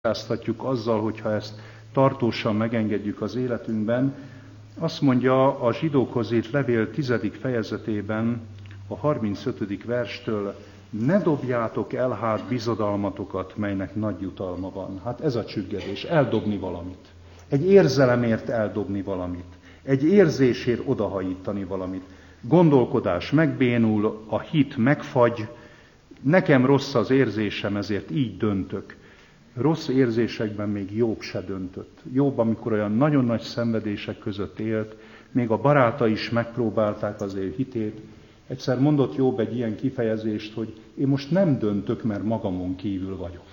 kockáztatjuk azzal, hogyha ezt tartósan megengedjük az életünkben. Azt mondja a Zsidókhoz írt levél 10. fejezetében, a 35. verstől: ne dobjátok el hát bizodalmatokat, melynek nagy jutalma van. Hát ez a csüggedés, eldobni valamit. Egy érzelemért eldobni valamit. Egy érzésért odahajítani valamit. Gondolkodás megbénul, a hit megfagy, nekem rossz az érzésem, ezért így döntök. Rossz érzésekben még Jobb se döntött. Jobb, amikor olyan nagyon nagy szenvedések között élt, még a barátai is megpróbálták az ő hitét. Egyszer mondott Jobb egy ilyen kifejezést, hogy én most nem döntök, mert magamon kívül vagyok.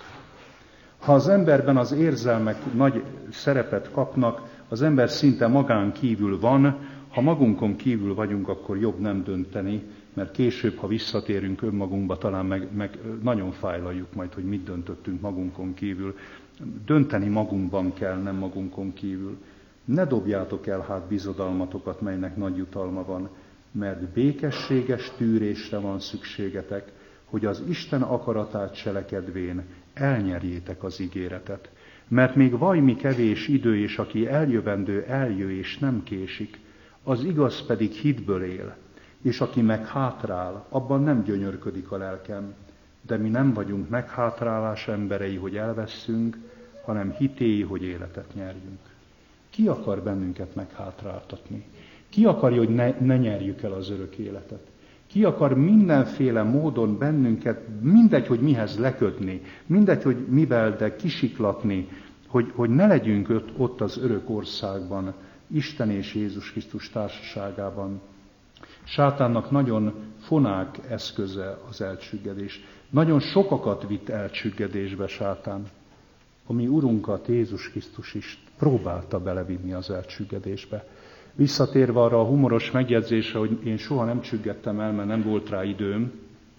Ha az emberben az érzelmek nagy szerepet kapnak, az ember szinte magán kívül van, ha magunkon kívül vagyunk, akkor jobb nem dönteni, mert később, ha visszatérünk önmagunkba, talán meg nagyon fájlaljuk majd, hogy mit döntöttünk magunkon kívül. Dönteni magunkban kell, nem magunkon kívül. Ne dobjátok el hát bizodalmatokat, melynek nagy jutalma van, mert békességes tűrésre van szükségetek, hogy az Isten akaratát cselekedvén elnyerjétek az ígéretet. Mert még vajmi kevés idő, és aki eljövendő, eljö és nem késik, az igaz pedig hitből él, és aki meghátrál, abban nem gyönyörködik a lelkem. De mi nem vagyunk meghátrálás emberei, hogy elvesszünk, hanem hitéi, hogy életet nyerjünk. Ki akar bennünket meghátráltatni? Ki akarja, hogy ne nyerjük el az örök életet? Ki akar mindenféle módon bennünket, mindegy, hogy mihez lekötni, mindegy, hogy mivel, de kisiklatni, hogy ne legyünk ott az örök országban, Isten és Jézus Krisztus társaságában. Sátánnak nagyon fonák eszköze az elcsüggedés. Nagyon sokakat vitt elcsüggedésbe sátán. A mi Urunkat, Jézus Krisztus is próbálta belevinni az elcsüggedésbe. Visszatérve arra a humoros megjegyzésre, hogy én soha nem csüggedtem el, mert nem volt rá időm,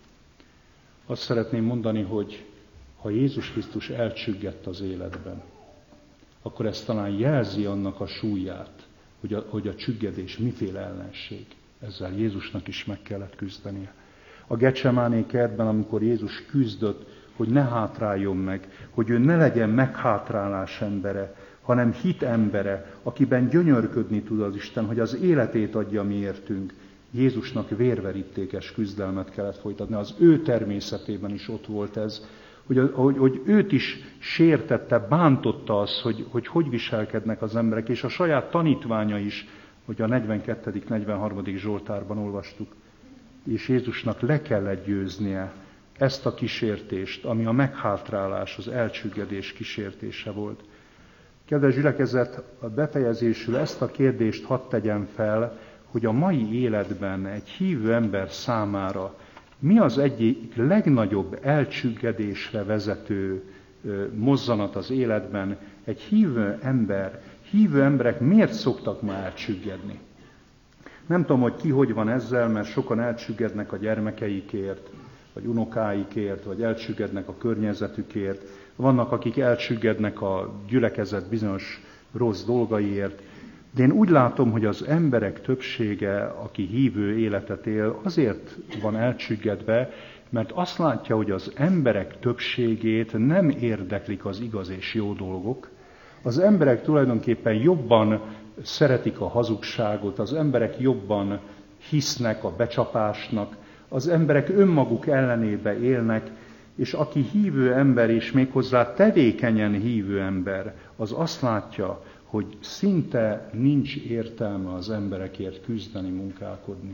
azt szeretném mondani, hogy ha Jézus Krisztus elcsüggedt az életben, akkor ez talán jelzi annak a súlyát, hogy a csüggedés miféle ellenség. Ezzel Jézusnak is meg kellett küzdenie. A Getsemáné kertben, amikor Jézus küzdött, hogy ne hátráljon meg, hogy ő ne legyen meghátrálás embere, hanem hit embere, akiben gyönyörködni tud az Isten, hogy az életét adja miértünk. Jézusnak vérverítékes küzdelmet kellett folytatni. Az ő természetében is ott volt ez, hogy őt is sértette, bántotta az, hogy viselkednek az emberek, és a saját tanítványa is, hogy a 42. 43. Zsoltárban olvastuk, és Jézusnak le kellett győznie ezt a kísértést, ami a meghátrálás, az elcsüggedés kísértése volt. Kedves gyülekezet, a befejezésül ezt a kérdést hadd tegyem fel, hogy a mai életben egy hívő ember számára mi az egyik legnagyobb elcsüggedésre vezető mozzanat az életben? Egy hívő emberek miért szoktak ma elcsüggedni? Nem tudom, hogy ki hogy van ezzel, mert sokan elcsüggednek a gyermekeikért, vagy unokáikért, vagy elcsüggednek a környezetükért. Vannak, akik elcsüggednek a gyülekezet bizonyos rossz dolgaiért. De én úgy látom, hogy az emberek többsége, aki hívő életet él, azért van elcsüggedve, mert azt látja, hogy az emberek többségét nem érdeklik az igaz és jó dolgok. Az emberek tulajdonképpen jobban szeretik a hazugságot, az emberek jobban hisznek a becsapásnak, az emberek önmaguk ellenébe élnek, és aki hívő ember, és méghozzá tevékenyen hívő ember, az azt látja, hogy szinte nincs értelme az emberekért küzdeni, munkálkodni.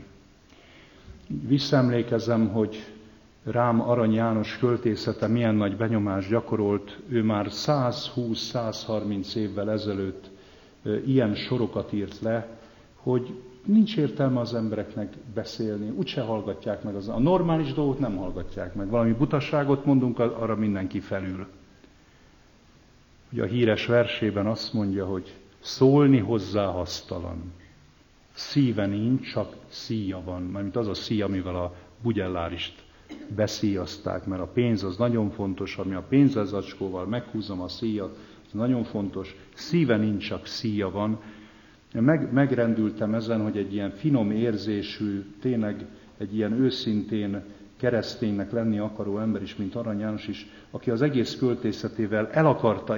Visszaemlékezem, hogy rám Arany János költészete milyen nagy benyomást gyakorolt. Ő már 120-130 évvel ezelőtt ilyen sorokat írt le, hogy nincs értelme az embereknek beszélni, úgyse hallgatják meg a normális dolgot, nem hallgatják meg. Valami butaságot mondunk, arra mindenki felül. Ugye a híres versében azt mondja, hogy szólni hozzá hasztalan. Szíve nincs, csak szíja van. Mármint az a szíj, amivel a bugyellárist beszíjazták, mert a pénz az nagyon fontos, ami a pénzzacskóval meghúzom a szíjat, az nagyon fontos. Szíve nincs, csak szíja van. Megrendültem ezen, hogy egy ilyen finom érzésű, tényleg egy ilyen őszintén kereszténynek lenni akaró ember is, mint Arany János is, aki az egész költészetével el akarta